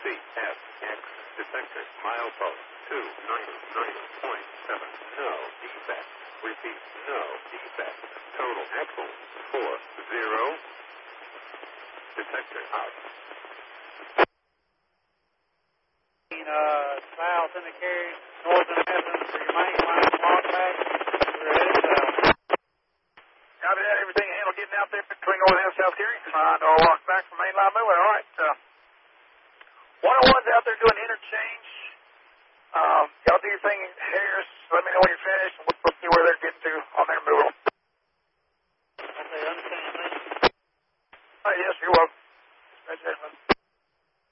CSX detector, milepost 299.7. No defect. Repeat, no defect. Total excellent 40. Detector out. South in the carry, north in Athens for your main line, walk back. We're headed south. Copy that. Everything handled getting out there between north and south carry. No walk back from main line moving. All right. 101's out there doing interchange. Y'all do your thing, Harris. Let me know when you're finished. We'll see where they're getting to on their move. Okay, understand. Thank you. Yes, you're welcome.